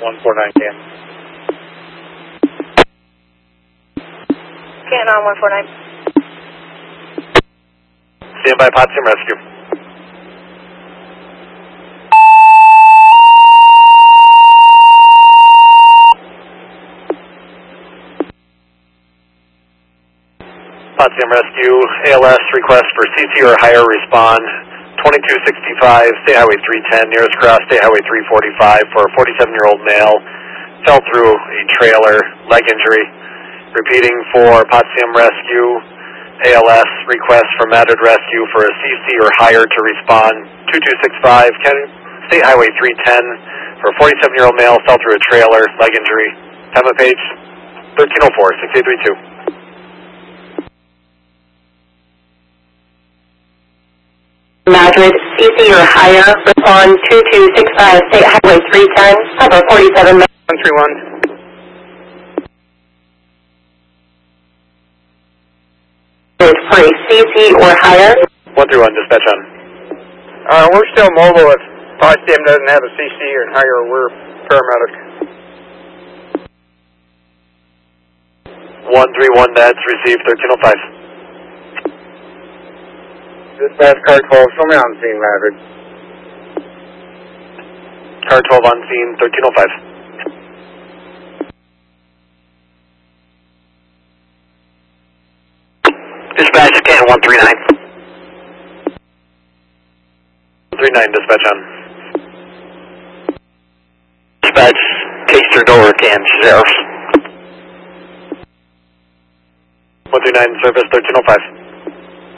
149 can. Can on 149. Stand by, Potsdam Rescue. Potsdam Rescue, ALS request for CC or higher, respond 2265, State Highway 310, nearest cross, State Highway 345 for a 47-year-old male, fell through a trailer, leg injury. Repeating for Potsdam Rescue, ALS request for Madrid Rescue for a CC or higher to respond 2265, State Highway 310 for a 47-year-old male, fell through a trailer, leg injury. Pema Page, 1304, 6832. Madrid, CC or higher, respond 2265, State Highway 310, cover 47 minutes. 131. Is free, CC or higher. 131, dispatch on. We're still mobile. If Potsdam doesn't have a CC or higher, we're paramedic. 131, that's received, 1305. Dispatch car 12, show me on scene, Madrid. Car 12 on scene, 1305. Dispatch, scan 139. 39, dispatch on. Dispatch, taster door, can, sheriffs. 139, service, 1305.